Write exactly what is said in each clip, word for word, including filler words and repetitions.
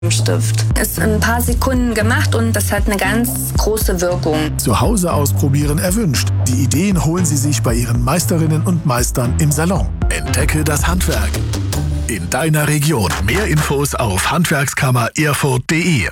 Stift. Ist in ein paar Sekunden gemacht und das hat eine ganz große Wirkung. Zu Hause ausprobieren erwünscht. Die Ideen holen Sie sich bei Ihren Meisterinnen und Meistern im Salon. Entdecke das Handwerk in deiner Region. Mehr Infos auf handwerkskammer erfurt punkt de.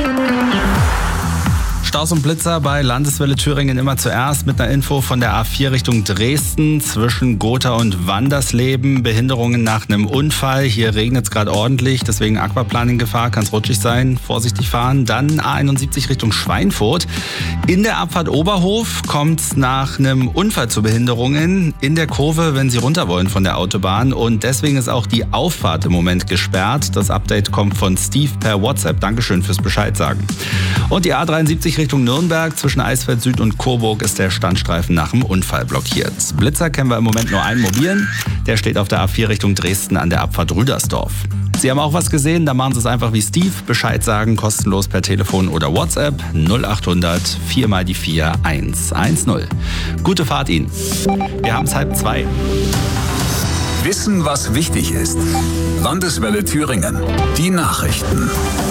Staus und Blitzer bei Landeswelle Thüringen immer zuerst mit einer Info von der A vier Richtung Dresden zwischen Gotha und Wandersleben. Behinderungen nach einem Unfall. Hier regnet es gerade ordentlich, deswegen Aquaplaning-Gefahr, kann es rutschig sein. Vorsichtig fahren. Dann A einundsiebzig Richtung Schweinfurt. In der Abfahrt Oberhof kommt es nach einem Unfall zu Behinderungen in der Kurve, wenn Sie runter wollen von der Autobahn. Und deswegen ist auch die Auffahrt im Moment gesperrt. Das Update kommt von Steve per WhatsApp. Dankeschön fürs Bescheid sagen. Und die A dreiundsiebzig Richtung Nürnberg zwischen Eisfeld Süd und Coburg ist der Standstreifen nach dem Unfall blockiert. Blitzer kennen wir im Moment nur einen mobilen. Der steht auf der A vier Richtung Dresden an der Abfahrt Rüdersdorf. Sie haben auch was gesehen, dann machen Sie es einfach wie Steve. Bescheid sagen, kostenlos per Telefon oder WhatsApp null achthundert vier mal die vier eins eins null. Gute Fahrt Ihnen. Wir haben es halb zwei. Wissen, was wichtig ist. Landeswelle Thüringen. Die Nachrichten.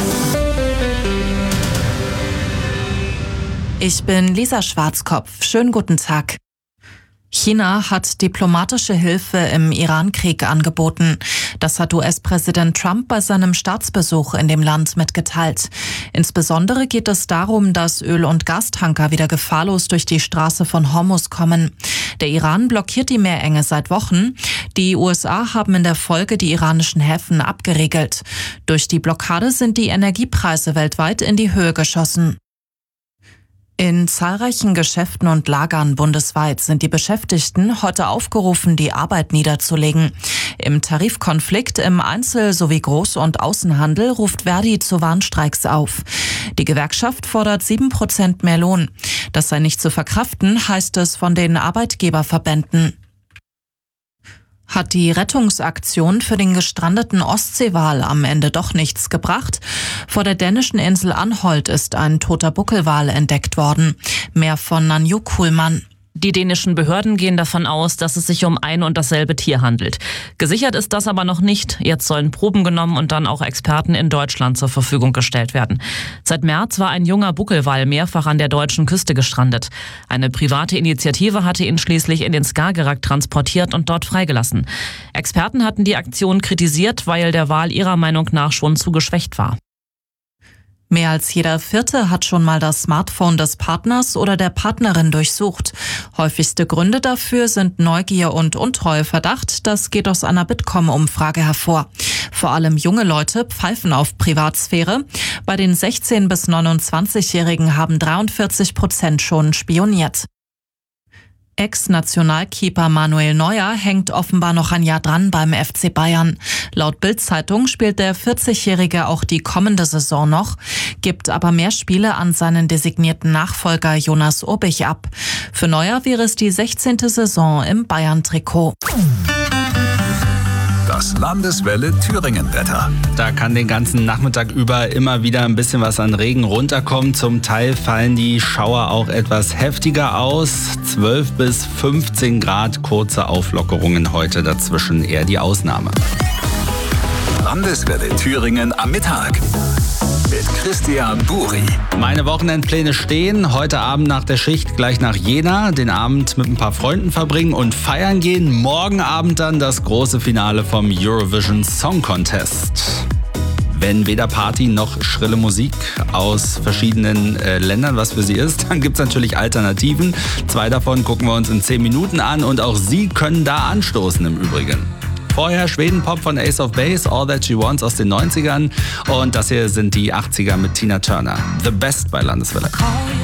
Ich bin Lisa Schwarzkopf. Schönen guten Tag. China hat diplomatische Hilfe im Iran-Krieg angeboten. Das hat U S-Präsident Trump bei seinem Staatsbesuch in dem Land mitgeteilt. Insbesondere geht es darum, dass Öl- und Gastanker wieder gefahrlos durch die Straße von Hormuz kommen. Der Iran blockiert die Meerenge seit Wochen. Die U S A haben in der Folge die iranischen Häfen abgeriegelt. Durch die Blockade sind die Energiepreise weltweit in die Höhe geschossen. In zahlreichen Geschäften und Lagern bundesweit sind die Beschäftigten heute aufgerufen, die Arbeit niederzulegen. Im Tarifkonflikt im Einzel- sowie Groß- und Außenhandel ruft Verdi zu Warnstreiks auf. Die Gewerkschaft fordert sieben Prozent mehr Lohn. Das sei nicht zu verkraften, heißt es von den Arbeitgeberverbänden. Hat die Rettungsaktion für den gestrandeten Ostseewal am Ende doch nichts gebracht? Vor der dänischen Insel Anholt ist ein toter Buckelwal entdeckt worden. Mehr von Nanju Kuhlmann. Die dänischen Behörden gehen davon aus, dass es sich um ein und dasselbe Tier handelt. Gesichert ist das aber noch nicht. Jetzt sollen Proben genommen und dann auch Experten in Deutschland zur Verfügung gestellt werden. Seit März war ein junger Buckelwal mehrfach an der deutschen Küste gestrandet. Eine private Initiative hatte ihn schließlich in den Skagerrak transportiert und dort freigelassen. Experten hatten die Aktion kritisiert, weil der Wal ihrer Meinung nach schon zu geschwächt war. Mehr als jeder Vierte hat schon mal das Smartphone des Partners oder der Partnerin durchsucht. Häufigste Gründe dafür sind Neugier und Untreueverdacht. Das geht aus einer Bitkom-Umfrage hervor. Vor allem junge Leute pfeifen auf Privatsphäre. Bei den sechzehn- bis neunundzwanzigjährigen haben dreiundvierzig Prozent schon spioniert. Ex-Nationalkeeper Manuel Neuer hängt offenbar noch ein Jahr dran beim F C Bayern. Laut Bild-Zeitung spielt der vierzigjährige auch die kommende Saison noch, gibt aber mehr Spiele an seinen designierten Nachfolger Jonas Urbich ab. Für Neuer wäre es die sechzehnte Saison im Bayern-Trikot. Das Landeswelle Thüringen-Wetter. Da kann den ganzen Nachmittag über immer wieder ein bisschen was an Regen runterkommen. Zum Teil fallen die Schauer auch etwas heftiger aus. zwölf bis fünfzehn Grad, kurze Auflockerungen heute, dazwischen eher die Ausnahme. Landeswelle Thüringen am Mittag. Mit Christian Buri. Meine Wochenendpläne stehen. Heute Abend nach der Schicht gleich nach Jena. Den Abend mit ein paar Freunden verbringen und feiern gehen. Morgen Abend dann das große Finale vom Eurovision Song Contest. Wenn weder Party noch schrille Musik aus verschiedenen äh, Ländern was für Sie ist, dann gibt es natürlich Alternativen. Zwei davon gucken wir uns in zehn Minuten an und auch Sie können da anstoßen im Übrigen. Vorher Schweden-Pop von Ace of Base, All That She Wants aus den neunzigern. Und das hier sind die achtziger mit Tina Turner. The Best bei Landeswelle.